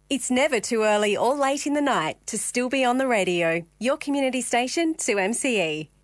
It's never too early or late in the night to still be on the radio. Your community station, 2MCE.